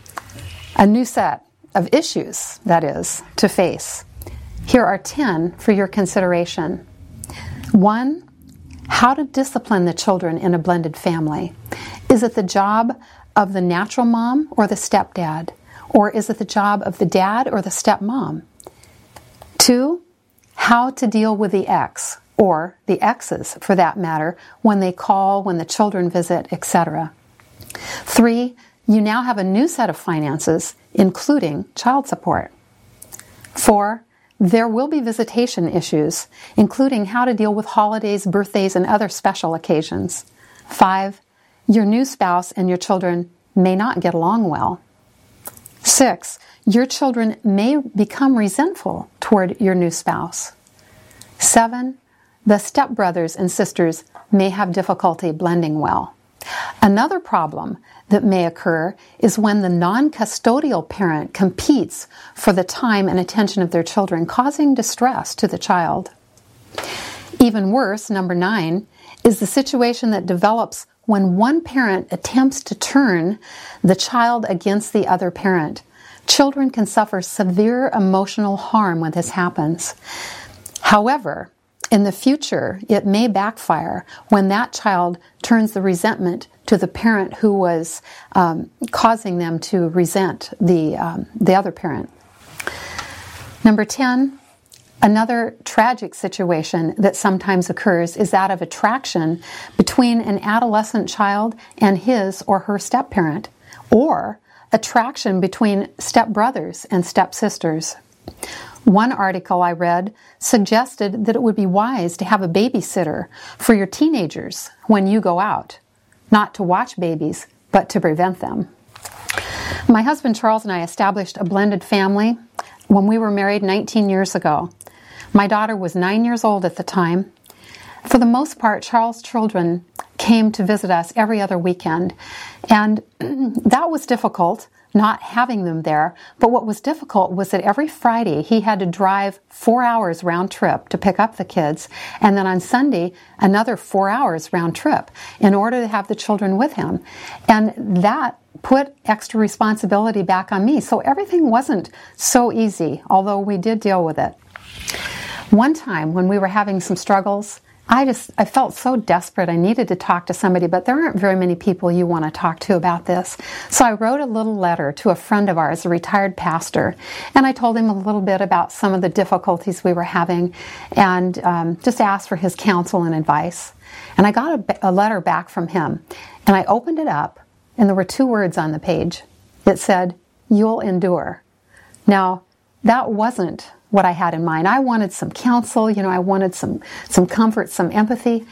[SPEAKER 21] a new set of issues, that is, to face. Here are ten for your consideration. One, how to discipline the children in a blended family. Is it the job of the natural mom or the stepdad? Or is it the job of the dad or the stepmom? Two, how to deal with the ex, or the exes for that matter, when they call, when the children visit, et cetera. Three, you now have a new set of finances, including child support. Four, there will be visitation issues, including how to deal with holidays, birthdays, and other special occasions. Five, your new spouse and your children may not get along well. Six, your children may become resentful toward your new spouse. Seven, the stepbrothers and sisters may have difficulty blending well. Another problem that may occur is when the non-custodial parent competes for the time and attention of their children, causing distress to the child. Even worse, number nine, is the situation that develops when one parent attempts to turn the child against the other parent. Children can suffer severe emotional harm when this happens. However, in the future, it may backfire when that child turns the resentment to the parent who was um, causing them to resent the, um, the other parent. Number ten, another tragic situation that sometimes occurs is that of attraction between an adolescent child and his or her step-parent, or attraction between step-brothers and step-sisters. One article I read suggested that it would be wise to have a babysitter for your teenagers when you go out, not to watch babies, but to prevent them. My husband Charles and I established a blended family when we were married nineteen years ago. My daughter was nine years old at the time. For the most part, Charles' children came to visit us every other weekend, and that was difficult, not having them there. But what was difficult was that every Friday he had to drive four hours round trip to pick up the kids, and then on Sunday another four hours round trip in order to have the children with him. And that put extra responsibility back on me. So everything wasn't so easy, although we did deal with it. One time when we were having some struggles, I just, I felt so desperate. I needed to talk to somebody, but there aren't very many people you want to talk to about this. So I wrote a little letter to a friend of ours, a retired pastor, and I told him a little bit about some of the difficulties we were having and um, just asked for his counsel and advice. And I got a, a letter back from him, and I opened it up, and there were two words on the page. It said, "You'll endure." Now, that wasn't what I had in mind. I wanted some counsel, you know, I wanted some, some comfort, some empathy.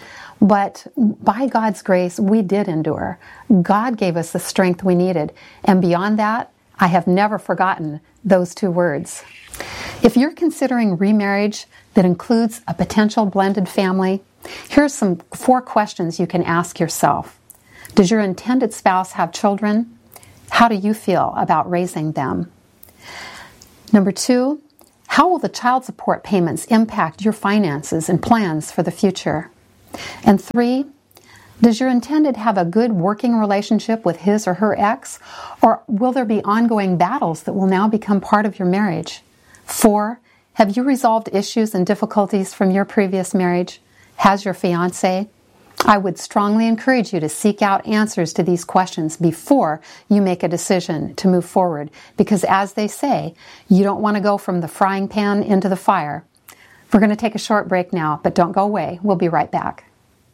[SPEAKER 21] But by God's grace, we did endure. God gave us the strength we needed. And beyond that, I have never forgotten those two words. If you're considering remarriage that includes a potential blended family, here's some four questions you can ask yourself. Does your intended spouse have children? How do you feel about raising them? Number two, how will the child support payments impact your finances and plans for the future? And three, does your intended have a good working relationship with his or her ex, or will there be ongoing battles that will now become part of your marriage? Four, have you resolved issues and difficulties from your previous marriage? Has your fiancé? I would strongly encourage you to seek out answers to these questions before you make a decision to move forward, because as they say, you don't want to go from the frying pan into the fire. We're going to take a short break now, but don't go away. We'll be right back.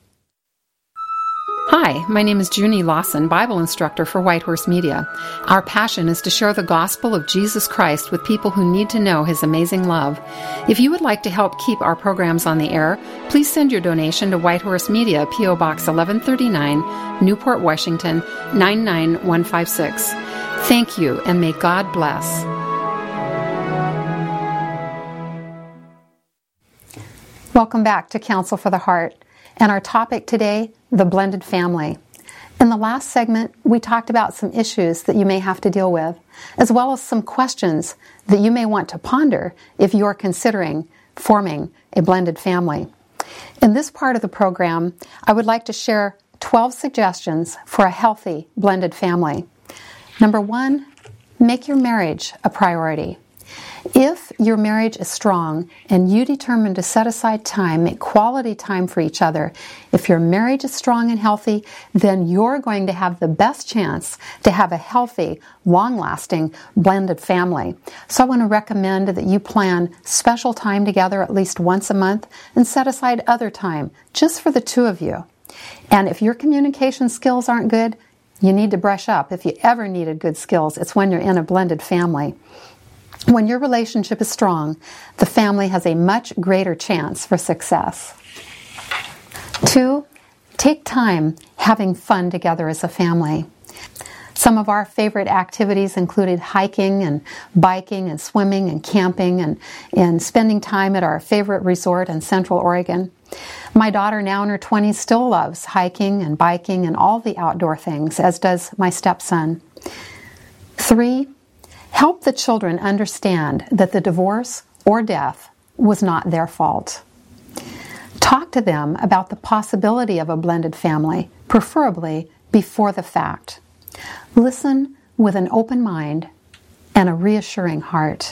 [SPEAKER 21] Hi, my name is Junie Lawson, Bible instructor for Whitehorse Media. Our passion is to share the gospel of Jesus Christ with people who need to know His amazing love. If you would like to help keep our programs on the air, please send your donation to Whitehorse Media, P O Box eleven thirty-nine, Newport, Washington, nine nine one five six. Thank you, and may God bless. Welcome back to Counsel for the Heart. And our topic today, the blended family. In the last segment, we talked about some issues that you may have to deal with, as well as some questions that you may want to ponder if you're considering forming a blended family. In this part of the program, I would like to share twelve suggestions for a healthy blended family. Number one, make your marriage a priority. If your marriage is strong and you determine to set aside time, make quality time for each other, if your marriage is strong and healthy, then you're going to have the best chance to have a healthy, long-lasting, blended family. So I want to recommend that you plan special time together at least once a month and set aside other time just for the two of you. And if your communication skills aren't good, you need to brush up. If you ever needed good skills, it's when you're in a blended family. When your relationship is strong, the family has a much greater chance for success. Two, take time having fun together as a family. Some of our favorite activities included hiking and biking and swimming and camping and, and spending time at our favorite resort in Central Oregon. My daughter, now in her twenties, still loves hiking and biking and all the outdoor things, as does my stepson. Three, help the children understand that the divorce or death was not their fault. Talk to them about the possibility of a blended family, preferably before the fact. Listen with an open mind and a reassuring heart.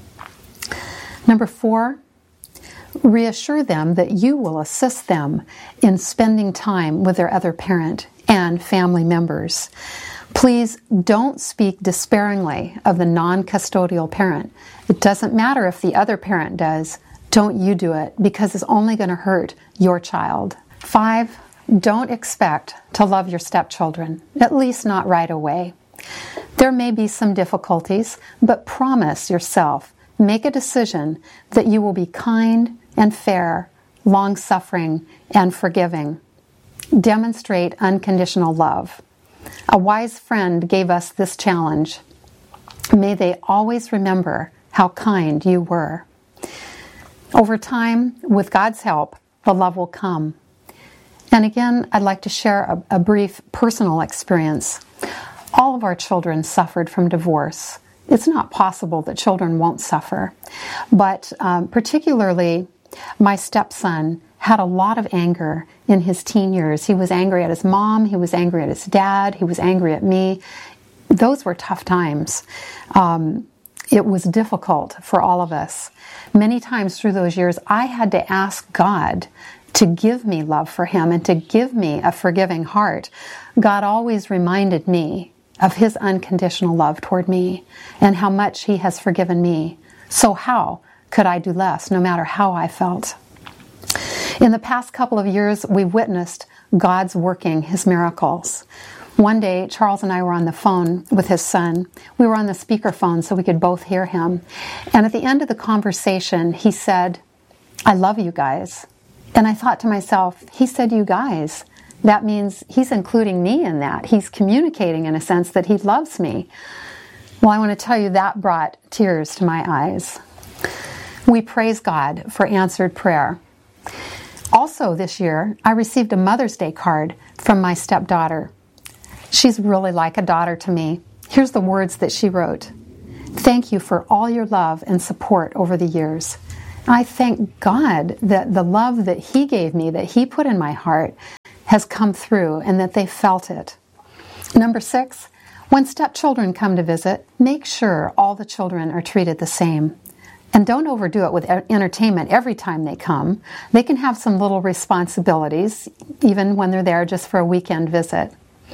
[SPEAKER 21] Number four, reassure them that you will assist them in spending time with their other parent and family members. Please don't speak despairingly of the non-custodial parent. It doesn't matter if the other parent does. Don't you do it, because it's only going to hurt your child. Five, don't expect to love your stepchildren, at least not right away. There may be some difficulties, but promise yourself, make a decision that you will be kind and fair, long-suffering, and forgiving. Demonstrate unconditional love. A wise friend gave us this challenge. May they always remember how kind you were. Over time, with God's help, the love will come. And again, I'd like to share a, a brief personal experience. All of our children suffered from divorce. It's not possible that children won't suffer. But um, particularly, my stepson had a lot of anger in his teen years. He was angry at his mom, he was angry at his dad, he was angry at me. Those were tough times. Um, it was difficult for all of us. Many times through those years, I had to ask God to give me love for him and to give me a forgiving heart. God always reminded me of His unconditional love toward me and how much He has forgiven me. So how could I do less, no matter how I felt? In the past couple of years, we've witnessed God's working His miracles. One day, Charles and I were on the phone with his son. We were on the speakerphone so we could both hear him. And at the end of the conversation, he said, "I love you guys." And I thought to myself, he said you guys. That means he's including me in that. He's communicating in a sense that he loves me. Well, I want to tell you that brought tears to my eyes. We praise God for answered prayer. Also this year, I received a Mother's Day card from my stepdaughter. She's really like a daughter to me. Here's the words that she wrote. Thank you for all your love and support over the years. I thank God that the love that He gave me, that He put in my heart, has come through and that they felt it. Number six, when stepchildren come to visit, make sure all the children are treated the same. And don't overdo it with entertainment every time they come. They can have some little responsibilities, even when they're there just for a weekend visit.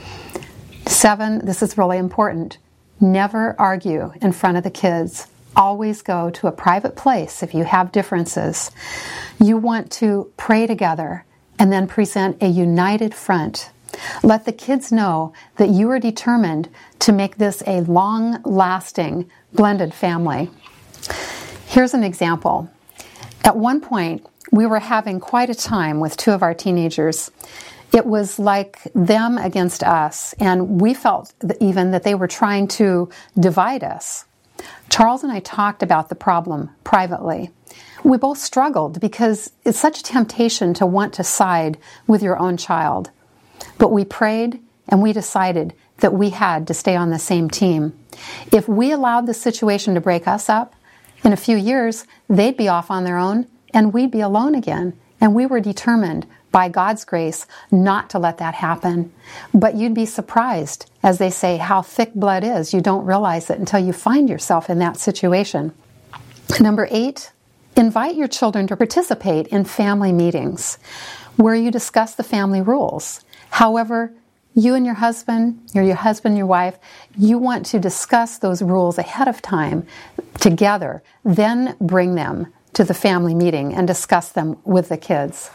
[SPEAKER 21] Seven, this is really important. Never argue in front of the kids. Always go to a private place if you have differences. You want to pray together and then present a united front. Let the kids know that you are determined to make this a long-lasting, blended family. Here's an example. At one point, we were having quite a time with two of our teenagers. It was like them against us, and we felt even that they were trying to divide us. Charles and I talked about the problem privately. We both struggled because it's such a temptation to want to side with your own child. But we prayed and we decided that we had to stay on the same team. If we allowed the situation to break us up, in a few years, they'd be off on their own and we'd be alone again. And we were determined, by God's grace, not to let that happen. But you'd be surprised, as they say, how thick blood is. You don't realize it until you find yourself in that situation. Number eight, invite your children to participate in family meetings where you discuss the family rules. However, you and your husband, or your husband, your wife, you want to discuss those rules ahead of time together, then bring them to the family meeting and discuss them with the kids.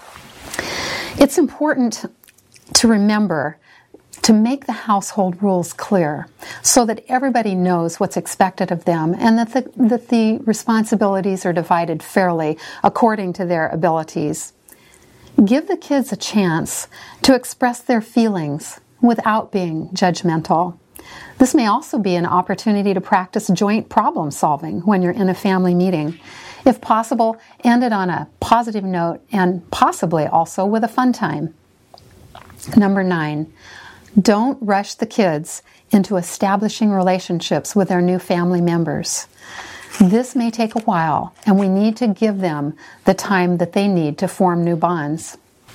[SPEAKER 21] It's important to remember to make the household rules clear so that everybody knows what's expected of them and that the, that the responsibilities are divided fairly according to their abilities. Give the kids a chance to express their feelings without being judgmental. This may also be an opportunity to practice joint problem solving when you're in a family meeting. If possible, end it on a positive note and possibly also with a fun time. Number nine, don't rush the kids into establishing relationships with their new family members. This may take a while, and we need to give them the time that they need to form new bonds.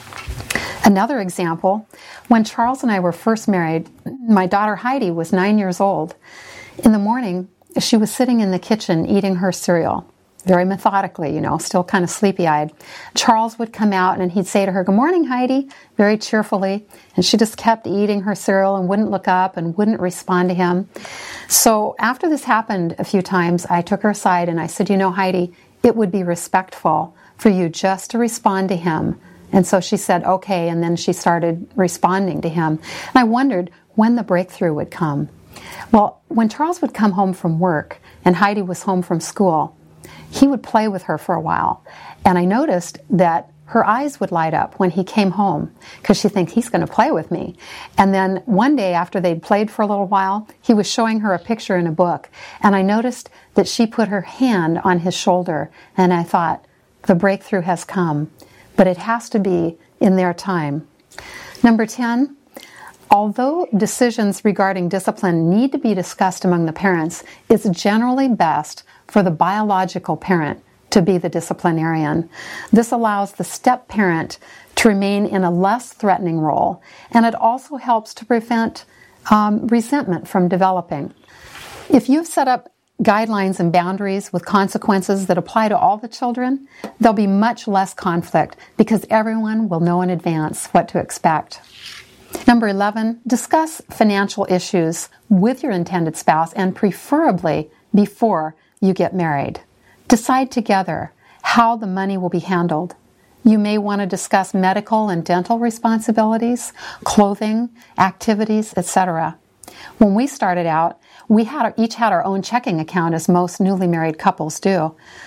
[SPEAKER 21] Another example, when Charles and I were first married, my daughter Heidi was nine years old. In the morning, she was sitting in the kitchen eating her cereal, very methodically, you know, still kind of sleepy-eyed. Charles would come out and he'd say to her, "Good morning, Heidi," very cheerfully, and she just kept eating her cereal and wouldn't look up and wouldn't respond to him. So after this happened a few times, I took her aside and I said, "You know, Heidi, it would be respectful for you just to respond to him." And so she said, "Okay," and then she started responding to him. And I wondered when the breakthrough would come. Well, when Charles would come home from work and Heidi was home from school, he would play with her for a while. And I noticed that her eyes would light up when he came home because she thinks he's going to play with me. And then one day after they'd played for a little while, he was showing her a picture in a book. And I noticed that she put her hand on his shoulder. And I thought, the breakthrough has come. But it has to be in their time. Number ten, although decisions regarding discipline need to be discussed among the parents, it's generally best for the biological parent to be the disciplinarian. This allows the step-parent to remain in a less threatening role, and it also helps to prevent um, resentment from developing. If you've set up guidelines and boundaries with consequences that apply to all the children, there'll be much less conflict because everyone will know in advance what to expect. Number eleven, discuss financial issues with your intended spouse and preferably before you get married. Decide together how the money will be handled. You may want to discuss medical and dental responsibilities, clothing, activities, et cetera. When we started out, we had each had our own checking account, as most newly married couples do.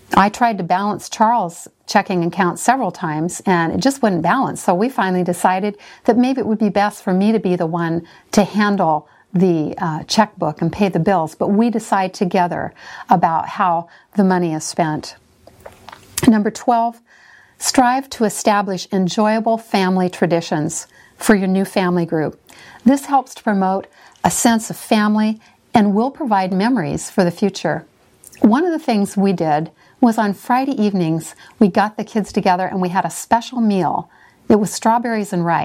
[SPEAKER 21] I tried to balance Charles' checking account several times, and it just wouldn't balance. So we finally decided that maybe it would be best for me to be the one to handle the uh, checkbook and pay the bills. But we decide together about how the money is spent. Number twelve, strive to establish enjoyable family traditions for your new family group. This helps to promote a sense of family and will provide memories for the future. One of the things we did was on Friday evenings, we got the kids together and we had a special meal. It was strawberries and rice.